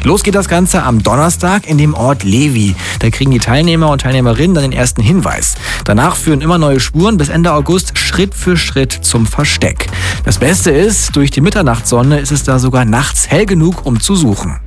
Los geht das Ganze am Donnerstag in dem Ort Levi. Da kriegen die Teilnehmer und Teilnehmerinnen dann den ersten Hinweis. Danach führen immer neue Spuren bis Ende August Schritt für Schritt zum Versteck. Das Beste ist, durch die Mitternachtssonne ist es da sogar nachts hell genug, um zu suchen.